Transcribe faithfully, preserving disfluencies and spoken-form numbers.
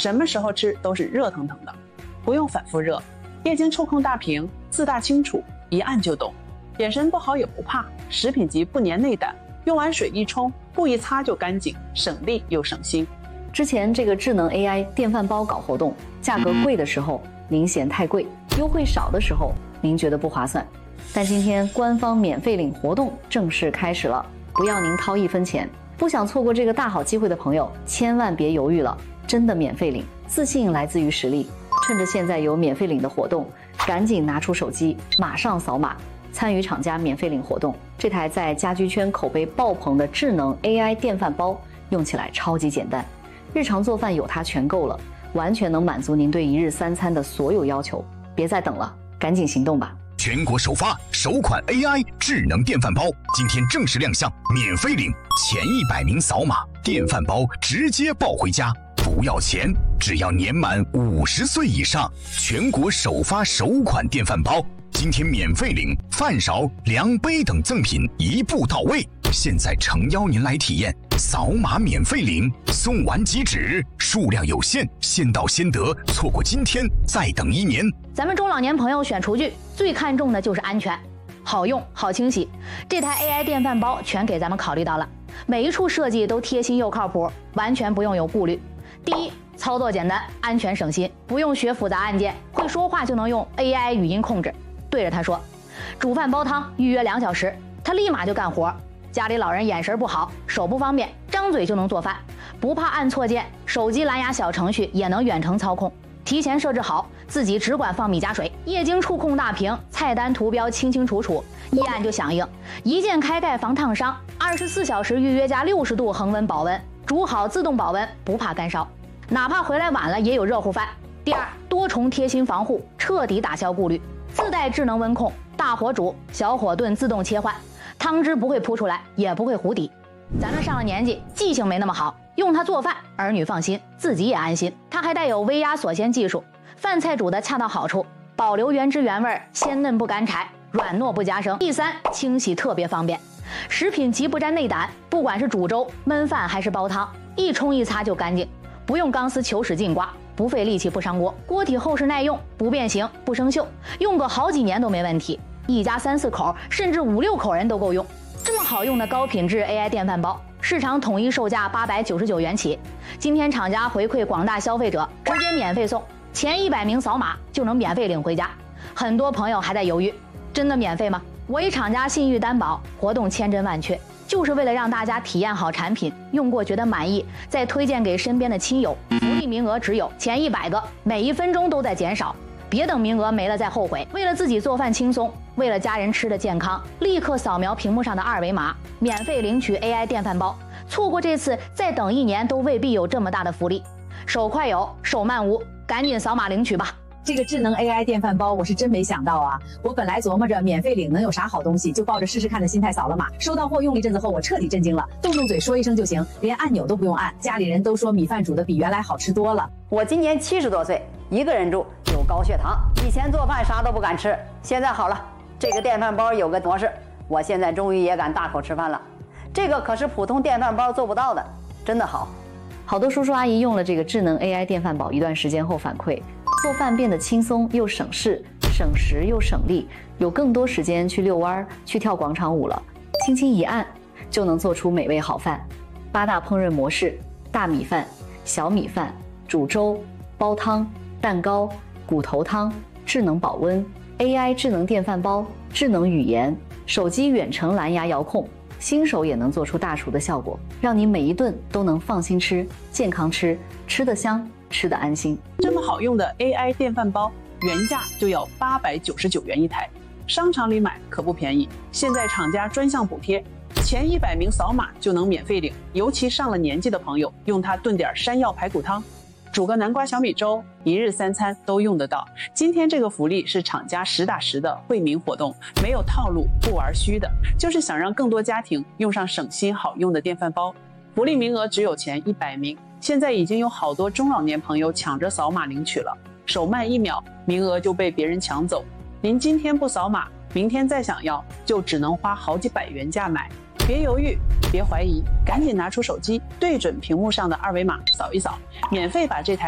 什么时候吃都是热腾腾的，不用反复热。液晶触控大屏，字大清楚，一按就懂。眼神不好也不怕，食品级不粘内胆，用完水一冲，布一擦就干净，省力又省心。 之前这个智能 A I 电饭煲搞活动，价格贵的时候您嫌太贵，优惠少的时候您觉得不划算。但今天官方免费领活动正式开始了，不要您掏一分钱。不想错过这个大好机会的朋友，千万别犹豫了，真的免费领，自信来自于实力。趁着现在有免费领的活动，赶紧拿出手机，马上扫码参与厂家免费领活动。这台在家居圈口碑爆棚的智能 A I 电饭煲用起来超级简单，日常做饭有它全够了，完全能满足您对一日三餐的所有要求。别再等了，赶紧行动吧！ 全国首发首款 A I 智能电饭煲，今天正式亮相，免费领，前一百名扫码，电饭煲直接抱回家，不要钱，只要年满五十岁以上。全国首发首款电饭煲，今天免费领，饭勺、量杯等赠品一步到位。现在诚邀您来体验，扫码免费领，送完即止，数量有限，先到先得，错过今天再等一年。 咱们中老年朋友选厨具最看重的就是安全，好用好清洗，这台 A I 电饭煲全给咱们考虑到了，每一处设计都贴心又靠谱，完全不用有顾虑。第一，操作简单，安全省心，不用学复杂按键，会说话就能用 A I 语音控制，对着它说煮饭煲汤预约两小时，它立马就干活。家里老人眼神不好，手不方便，张嘴就能做饭，不怕按错键，手机蓝牙小程序也能远程操控，提前设置好，自己只管放米加水。液晶触控大屏，菜单图标清清楚楚，一按就响应，一键开盖防烫伤，二十四小时预约加六十度恒温保温，煮好自动保温，不怕干烧，哪怕回来晚了也有热乎饭。第二，多重贴心防护，彻底打消顾虑，自带智能温控，大火煮小火炖自动切换，汤汁不会扑出来，也不会糊底。咱们上了年纪，记性没那么好，用它做饭，儿女放心，自己也安心。它还带有微压锁鲜技术，饭菜煮的恰到好处，保留原汁原味，鲜嫩不干柴，软糯不夹生。第三，清洗特别方便，食品级不沾内胆，不管是煮粥、焖饭还是煲汤，一冲一擦就干净，不用钢丝球使劲刮，不费力气不伤锅，锅体厚实耐用，不变形不生锈，用个好几年都没问题。一家三四口甚至五六口人都够用。这么好用的高品质 A I 电饭煲，市场统一售价八百九十九元起，今天厂家回馈广大消费者，直接免费送，前一百名扫码就能免费领回家。很多朋友还在犹豫，真的免费吗？我以厂家信誉担保，活动千真万确，就是为了让大家体验好产品，用过觉得满意，再推荐给身边的亲友。福利名额只有前一百个，每一分钟都在减少，别等名额没了再后悔。为了自己做饭轻松，为了家人吃的健康，立刻扫描屏幕上的二维码，免费领取 A I 电饭煲。错过这次，再等一年都未必有这么大的福利。手快有，手慢无，赶紧扫码领取吧。 这个智能 A I 电饭煲我是真没想到啊！我本来琢磨着免费领能有啥好东西，就抱着试试看的心态扫了码。收到货用了一阵子后，我彻底震惊了，动动嘴说一声就行，连按钮都不用按。家里人都说米饭煮的比原来好吃多了。 我今年七十多岁，一个人住，有高血糖，以前做饭啥都不敢吃，现在好了，这个电饭煲有个模式，我现在终于也敢大口吃饭了。这个可是普通电饭煲做不到的，真的好。 好多叔叔阿姨用了这个智能 A I 电饭煲一段时间后反馈，做饭变得轻松又省事，省时又省力，有更多时间去遛弯、去跳广场舞了。轻轻一按，就能做出美味好饭。八大烹饪模式：大米饭、小米饭、煮粥、煲汤、蛋糕、骨头汤、智能保温、A I 智能电饭煲、智能语言、手机远程蓝牙遥控。新手也能做出大厨的效果，让你每一顿都能放心吃、健康吃，吃得香，吃得安心。 这么好用的 A I 电饭煲，原价就要八百九十九元一台，商场里买可不便宜。现在厂家专项补贴，前一百名扫码就能免费领。尤其上了年纪的朋友，用它炖点山药排骨汤，煮个南瓜小米粥，一日三餐都用得到。今天这个福利是厂家实打实的惠民活动，没有套路，不玩虚的，就是想让更多家庭用上省心好用的电饭煲。福利名额只有前一百名，现在已经有好多中老年朋友抢着扫码领取了，手慢一秒，名额就被别人抢走。您今天不扫码，明天再想要，就只能花好几百元价买。别犹豫，别怀疑，赶紧拿出手机，对准屏幕上的二维码扫一扫，免费把这台